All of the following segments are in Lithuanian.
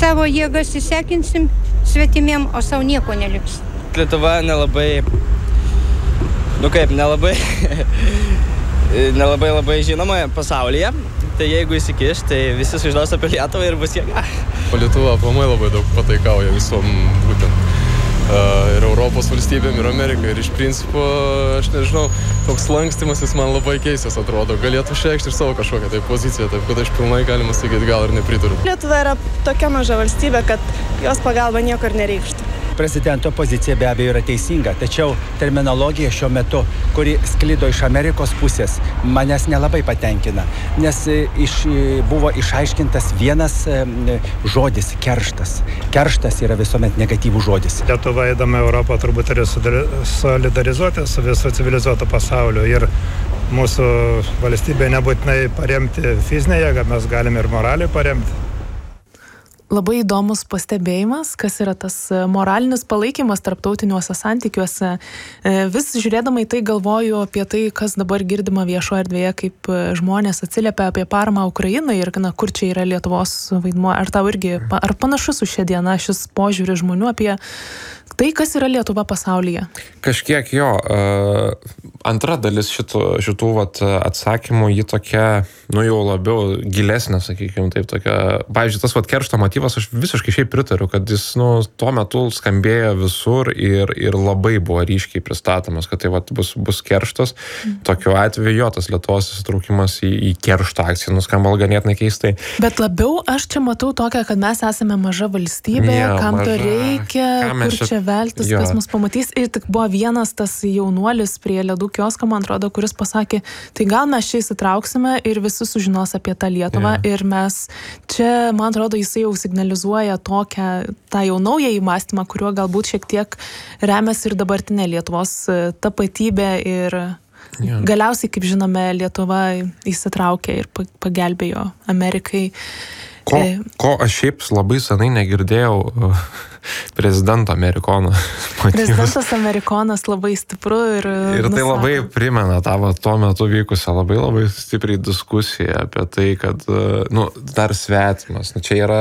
Savo jėgas įsekinsim svetimiem, o savo nieko neliks. Lietuva nelabai labai žinoma pasaulyje. Tai jeigu įsikiš, tai visi sužinos apie Lietuvą ir bus jėga. Lietuva aplamai labai daug pataikauja visom būtent ir Europos valstybėm, ir Amerikai. Ir iš principo, aš nežinau, toks lankstymasis man labai keistas atrodo. Galėtų išreikšti ir savo kažkokią tai poziciją, taip kad aš pilnai, galima sakyti, gal ir nepritariu. Lietuva yra tokia maža valstybė, kad jos pagalba nieko ir nereikštų. Prezidento pozicija be abejo yra teisinga, tačiau terminologija šiuo metu, kuri sklido iš Amerikos pusės, manęs nelabai patenkina, nes buvo išaiškintas vienas žodis – kerštas. Kerštas yra visuomet negatyvų žodis. Lietuva eidama Europą turbūt turi solidarizuoti su visu civilizuotu pasauliu ir mūsų valstybė nebūtinai paremti fizinę jėgą, mes galime ir moraliai paremti. Labai įdomus pastebėjimas, kas yra tas moralinis palaikymas tarptautiniuose santykiuose. Vis žiūrėdama į tai galvoju apie tai, kas dabar girdima viešoje erdvėje, kaip žmonės atsiliepia apie paramą Ukrainai ir kur čia yra Lietuvos vaidmuo. Ar tau irgi, ar panašus su šia diena šis požiūris žmonių apie tai, kas yra Lietuva pasaulyje? Kažkiek jo. Antra dalis šitų atsakymų, ji tokia, jau labiau gilesnė, sakykime, taip tokia. Pavyzdžiui, tas keršto motyvas, aš visiškai šiaip pritariu, kad jis, tuo metu skambėjo visur ir labai buvo ryškiai pristatomas, kad tai bus kerštas. Tokiu atveju jo, tas Lietuvos įsitraukimas į keršto akciją nuskamba ganėtinai keistai. Bet labiau aš čia matau tokią, kad mes esame maža valstybė, kam to reikia, kur čia veltis, kas mus pamatys. Ir tik buvo vienas tas jaunuolis prie ledų kiosko, man atrodo, kuris pasakė, tai gal mes čia įsitrauksime ir visi sužinos apie tą Lietuvą. Ir mes čia, man atrodo, jisai jau signalizuoja tą jau naują įmąstymą, kuriuo galbūt šiek tiek remiasi ir dabartinė Lietuvos tapatybė ir galiausiai, kaip žinome, Lietuva įsitraukė ir pagelbėjo Amerikai. Ko aš šiaip labai senai negirdėjau prezidento Amerikono. Prezidentas Amerikonas labai stipru ir tai labai primena tavo tuo metu vykusią labai stipriai diskusiją apie tai, kad, dar svetimas. Čia yra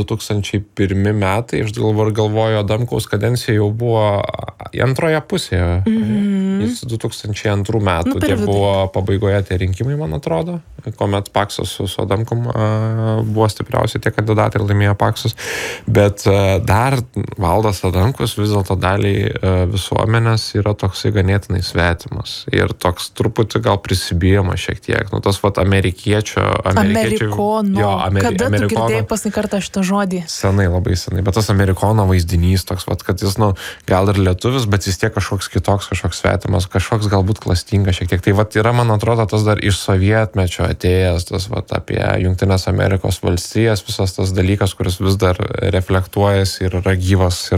2001 metai, aš galvoju, Adamkaus kadencija jau buvo antroje pusėje. Jis 2002 metų, tai buvo pabaigoje tie rinkimai, man atrodo, kuomet Paksas su Adamkum buvo stipriausiai tie kandidatai ir laimėjo Paksas. Bet dar Valdas Adamkus vis dėlto daliai visuomenės yra toksai ganėtinai svetimas. Ir toks truputį gal prisibijamas šiek tiek. Tas amerikiečio... Amerikono. Kada tu girdėjai paskutinį kartą šitą žodį? Senai, labai senai. Bet tas Amerikono vaizdinys toks, kad jis, gal ir lietuvis, bet vis tiek kažkoks kitoks, kažkoks svetimas, kažkoks galbūt klastingas šiek tiek. Tai yra, man atrodo, tas dar iš sovietmečio atėjęs, tas apie Jungtinės Amerikos valstijas, visas tas dalykas, kuris vis dar reflektuojasi ir yra gyvas ir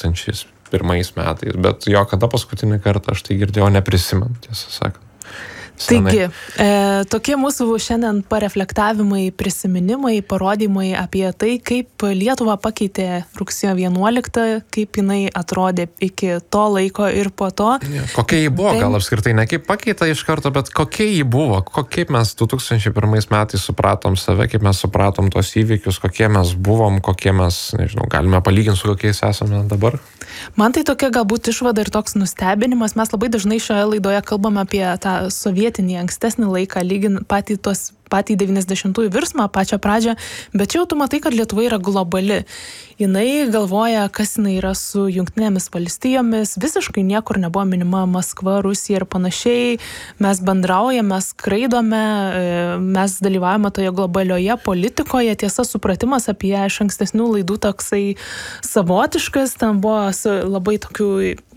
2001 metais. Bet jo, kada paskutinį kartą aš tai girdėjau, neprisimenu, tiesą sakant. Taigi, tokie mūsų šiandien pareflektavimai, prisiminimai, parodymai apie tai, kaip Lietuvą pakeitė rugsėjo 11, kaip jinai atrodė iki to laiko ir po to. Kokia ji buvo, gal apskritai ne kaip pakeitė iš karto, bet kokia ji buvo, kaip mes 2001 metais supratom save, kaip mes supratom tos įvykius, kokie mes buvom, kokie mes, nežinau, galime palyginti su kokiais esame dabar. Man tai tokia galbūt išvada ir toks nustebinimas. Mes labai dažnai šioje laidoje kalbame apie tą sovietinį ankstesnį laiką, lygint patį 90-ųjų virsmą, pačią pradžią, bet čia jau tu matai, kad Lietuva yra globali. Jinai galvoja, kas jinai yra su Jungtinėmis valstijomis, visiškai niekur nebuvo minima Maskva, Rusija ir panašiai. Mes bendraujame, skraidome, mes dalyvavome toje globalioje politikoje. Tiesa, supratimas apie ją iš ankstesnių laidų toksai savotiškas, ten buvo labai tokių,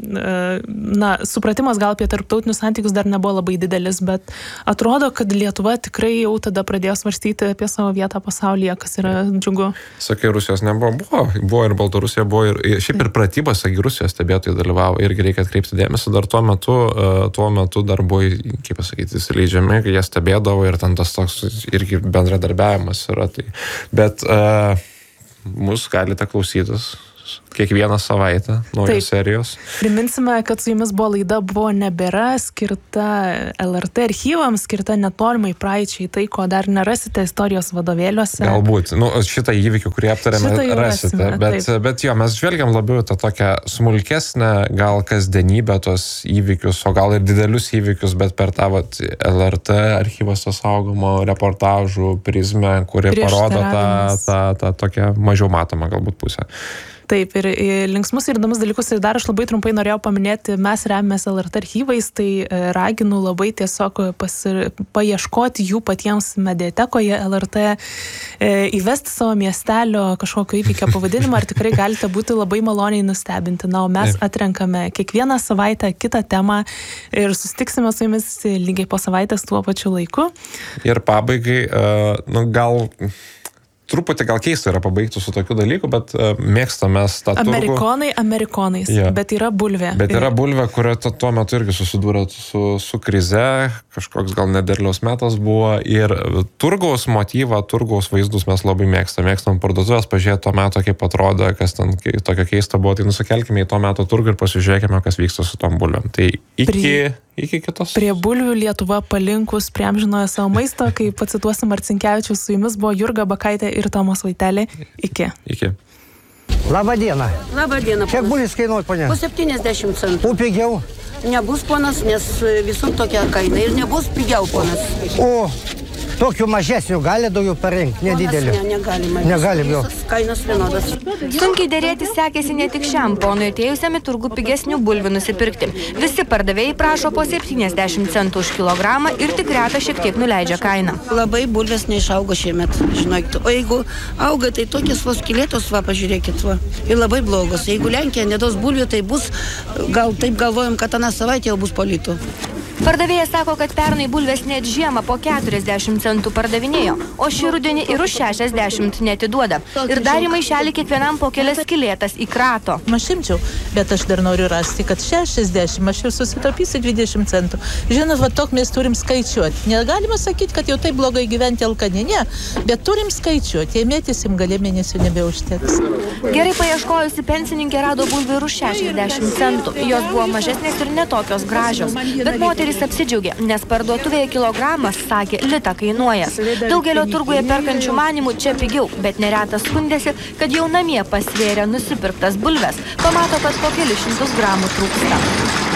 supratimas gal apie tarptautinius santykius dar nebuvo labai didelis, bet atrodo, kad Lietuva tikrai jau tada pradėjo svarstyti apie savo vietą pasaulyje, kas yra džiugu. Sakai, Rusijos nebuvo. Buvo ir Baltarusija, buvo ir šiaip ir pratybose Rusijos stebėtojai dalyvavo. Irgi reikia atkreipti dėmesį. Dar tuo metu dar buvo, kaip pasakyti, įsileidžiami, kai jie stebėdavo ir ten tas toks irgi bendradarbiavimas yra. Tai. Bet mus galite klausytis kiekvieną savaitę naujos serijos. Priminsime, kad su jumis buvo laida Buvo nebėra, skirta LRT archyvams, skirta netolimai praeičiai, tai ko dar nerasite istorijos vadovėliuose. Galbūt, šitą įvykį, kurį aptarėme, rasite, bet jo, mes žvelgiam labiau tą tokią smulkesnę, gal kasdienybę tos įvykius, o gal ir didelius įvykius, bet per tą LRT archyvose saugomo reportažų prizmę, kuri parodo tą tokią mažiau matomą galbūt pusę. Taip, ir linksmus ir įdomus dalykus. Ir dar aš labai trumpai norėjau paminėti, mes remiamės LRT archyvais, tai raginu labai tiesiog paieškoti jų patiems mediatekoje LRT, įvesti savo miestelio kažkokio įvykio pavadinimą, ar tikrai galite būti labai maloniai nustebinti. Na, o mes atrenkame kiekvieną savaitę kitą temą ir susitiksime su jumis lygiai po savaitės tuo pačiu laiku. Ir pabaigai, gal... Truputį gal keista yra pabaigti su tokiu dalyku, bet mėgstame tą turgų. Amerikonais, bet yra bulvė. Bet yra bulvė, kurio tuo metu irgi susidūrė su krize, kažkoks gal nederliaus metas buvo ir turgaus motyvą, turgaus vaizdus mes labai mėgstam parduotuvės, pažiūrėti to meto, kaip atrodė, kas ten tokio keista buvo, tai nusikelkime į to meto turgų ir pasižiūrėkime, kas vyksta su tom bulvėm. Tai iki kitos. Prie bulvių Lietuva palinkus prie amžinojo savo maisto, kai pacituosim Marcinkevičius, su jumis buvo Jurga Bakaitė ir Tomas Vaitelė. Iki. Labą dieną. Labą dieną. Kiek bulvis kainuoja, ponia? Po 70 centų. O pigiau? Nebus, ponas, nes visur tokia kaina ir nebus pigiau, ponas. O tokių mažesnių gali daugiau parinkti, nedidelių? Negalima. Negalim jau. Kainos vienodas. Sunkiai dėrėti sekėsi ne tik šiam ponui atėjusiam į turgų pigesnių bulvių nusipirkti. Visi pardavėjai prašo po 70 centų už kilogramą ir tik reta šiek tiek nuleidžia kainą. Labai bulvės neišaugo šiemet, žinokit. O jeigu auga, tai tokios vos kilėtos, pažiūrėkit, ir labai blogos. Jeigu Lenkija nedos bulvių, tai bus, gal taip galvojam, kad aną savaitę jau bus po litų. Pardavėjas sako, kad pernai bulvės net žiemą po 40 centų pardavinėjo, o šį rudenį ir už 60 netiduoda. Ir dar į maišelį kiekvienam po kelias skylėtas įkrato. Aš imčiau, bet aš dar noriu rasti, kad 60, aš ir susitaupysiu 20 centų. Žinot, tok mes turim skaičiuoti. Negalima sakyti, kad jau taip blogai gyventi alkane, ne, bet turim skaičiuoti. Jei mėtysim, gali mėnesių nebeužteks. Gerai paieškojusi pensininkė rado bulvių ir už 60 centų. Jos buvo mažesnės ir netokios gražios. Bet moteris apsidžiaugė, nes parduotuvėje kilogramas, sakė, litą kainuoja. Daugelio turguje perkančių manimų čia pigiau, bet neretas skundėsi, kad jau namie pasvėrė nusipirktas bulves. Pamato, kad po kelius šimtus gramų trūksta.